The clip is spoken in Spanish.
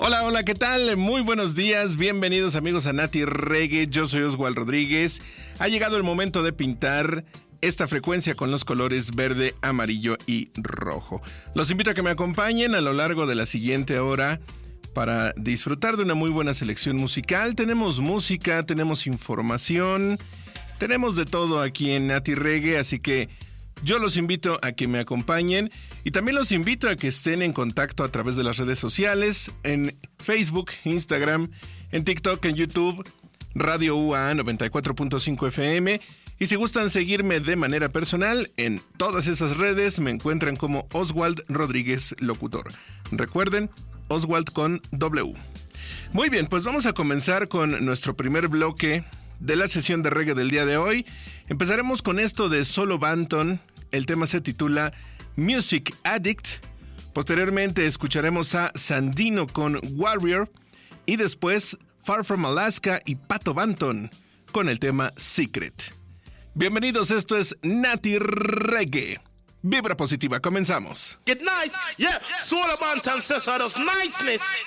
Hola, hola, ¿qué tal? Muy buenos días, bienvenidos amigos a Nati Reggae, yo soy Oswald Rodríguez. Ha llegado el momento de pintar esta frecuencia con los colores verde, amarillo y rojo. Los invito a que me acompañen a lo largo de la siguiente hora para disfrutar de una muy buena selección musical. Tenemos música, tenemos información, tenemos de todo aquí en Nati Reggae, así que yo los invito a que me acompañen y también los invito a que estén en contacto a través de las redes sociales, en Facebook, Instagram, en TikTok, en YouTube, Radio UA 94.5 FM. Y si gustan seguirme de manera personal, en todas esas redes me encuentran como Oswald Rodríguez Locutor. Recuerden, Oswald con W. Muy bien, pues vamos a comenzar con nuestro primer bloque de la sesión de reggae del día de hoy. Empezaremos con esto de Solo Banton. El tema se titula Music Addict. Posteriormente escucharemos a Sandino con Warrior. Y después Far From Alaska y Pato Banton con el tema Secret. Bienvenidos, esto es Nati Reggae. Vibra positiva, comenzamos. Get nice, yeah. Solo Banton says us niceness.